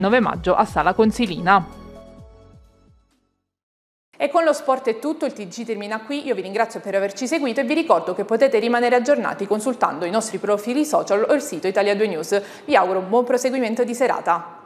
9 maggio a Sala Consilina. E con lo sport è tutto, il TG termina qui, io vi ringrazio per averci seguito e vi ricordo che potete rimanere aggiornati consultando i nostri profili social o il sito Italia 2 News. Vi auguro un buon proseguimento di serata.